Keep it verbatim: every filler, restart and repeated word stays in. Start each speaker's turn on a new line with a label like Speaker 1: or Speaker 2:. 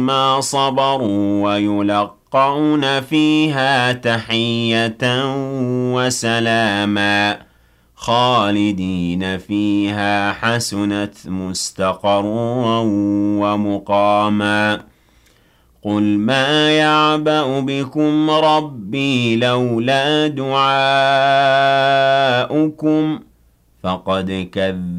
Speaker 1: ما صبروا ويلقون فيها تحية وسلاما خالدين فيها حسنت مستقرا ومقاما قل ما يعبأ بكم ربي لولا دعاؤكم فقد كذب